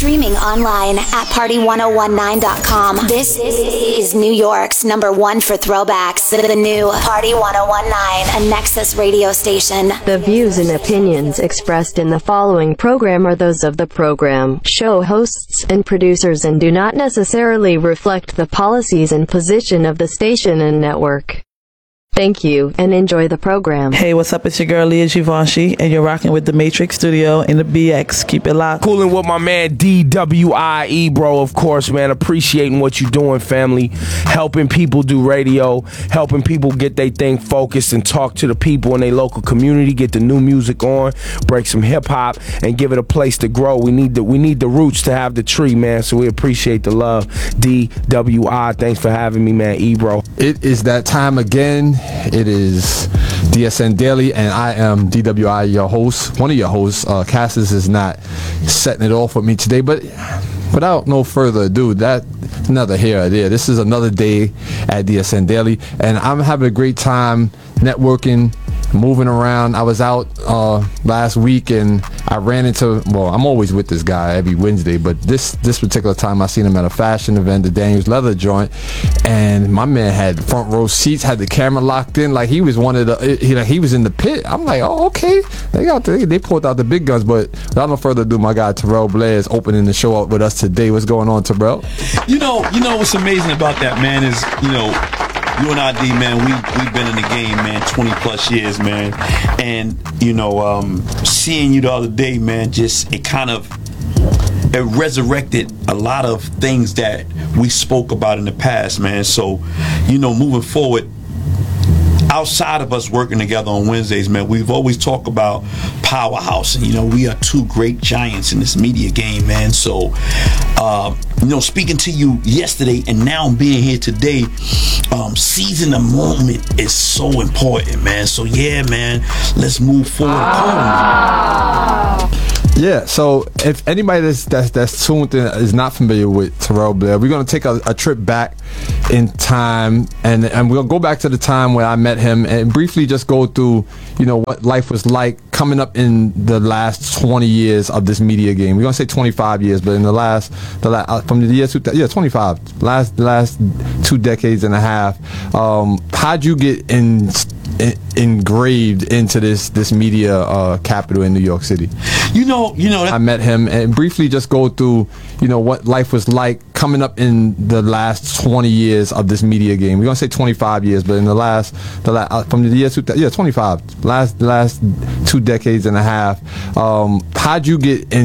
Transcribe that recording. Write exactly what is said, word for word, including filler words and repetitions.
Streaming online at party one oh one nine dot com. This is New York's number one for throwbacks. The new Party one oh one nine, a Nexus radio station. The views and opinions expressed in the following program are those of the program, show hosts, and producers and do not necessarily reflect the policies and position of the station and network. Thank you, and enjoy the program. Hey, what's up? It's your girl, Leah Givenchy, and you're rocking with the Matrix Studio in the B X. Keep it locked. Cooling with my man, D W I E, bro, of course, man. Appreciating what you're doing, family. Helping people do radio, helping people get their thing focused and talk to the people in their local community, get the new music on, break some hip-hop, and give it a place to grow. We need the, we need the roots to have the tree, man, so we appreciate the love. D W I, thanks for having me, man. E, bro. It is that time again. It is D S N Daily, and I am D W I, your host, one of your hosts. Uh, Cassis is not setting it off with me today, but without no further ado, that another here or there. This is another day at D S N Daily, and I'm having a great time networking, moving around. I was out uh, last week, and I ran into, well, I'm always with this guy every Wednesday, but this this particular time I seen him at a fashion event, the Daniels Leather Joint, and my man had front row seats, had the camera locked in, like he was one of the, he, like he was in the pit. I'm like, oh, okay, they got the, they pulled out the big guns. But without no further ado, my guy Terrell Blair is opening the show up with us today. What's going on, Terrell? You know, you know what's amazing about that, man, is, you know, you and I, D, man, we, we've been in the game, man, twenty plus years, man. And, you know, um, seeing you the other day, man, just, it kind of, it resurrected a lot of things that we spoke about in the past, man. So, you know, moving forward, outside of us working together on Wednesdays, man, we've always talked about Powerhouse, and you know, we are two great giants in this media game, man. So, uh, you know, speaking to you yesterday and now being here today, um, seizing the moment is so important, man. So yeah, man, let's move forward. Ah. Yeah, so if anybody that's, that's that's tuned in is not familiar with Terrell Blair, we're going to take a, a trip back in time, and and we'll go back to the time where I met him and briefly just go through, you know, what life was like coming up in the last twenty years of this media game. We're going to say twenty-five years, but in the last, the last from the year two, yeah, twenty-five, last last two decades and a half. Um, how'd you get in? In, engraved into this this media uh, capital in New York City? You know, you know. I met him and briefly just go through, you know, what life was like coming up in the last twenty years of this media game. We're gonna say twenty-five years, but in the last, the la- from the year two, yeah, twenty-five, last last two decades and a half. Um, how'd you get in?